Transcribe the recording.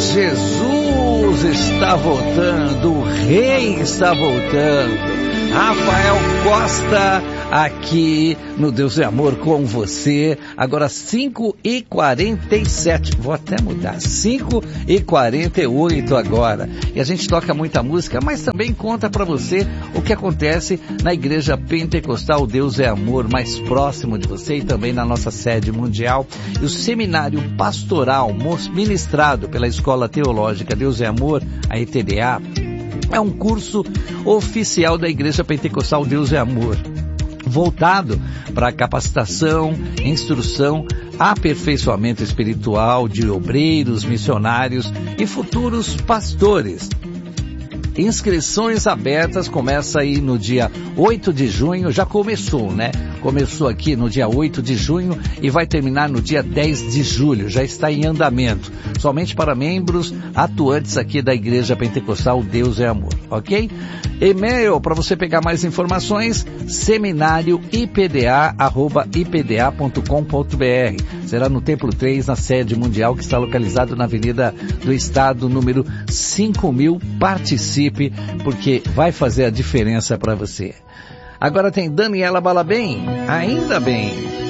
Jesus está voltando, o Rei está voltando. Rafael Costa aqui no Deus é Amor com você, agora 5h47, vou até mudar, 5h48 agora, e a gente toca muita música, mas também conta para você o que acontece na Igreja Pentecostal Deus é Amor, mais próximo de você, e também na nossa sede mundial, e o seminário pastoral ministrado pela Escola Teológica Deus é Amor, a ETDA, é um curso oficial da Igreja Pentecostal Deus é Amor, voltado para capacitação, instrução, aperfeiçoamento espiritual de obreiros, missionários e futuros pastores. Inscrições abertas, começa aí no dia 8 de junho, já começou, né? Começou aqui no dia 8 de junho e vai terminar no dia 10 de julho, já está em andamento. Somente para membros atuantes aqui da Igreja Pentecostal Deus é Amor, ok? E-mail para você pegar mais informações, seminarioipda@ipda.com.br. Será no Templo 3, na sede mundial, que está localizado na Avenida do Estado, número 5000. Participe, porque vai fazer a diferença para você. Agora tem Daniela Balabem, ainda bem.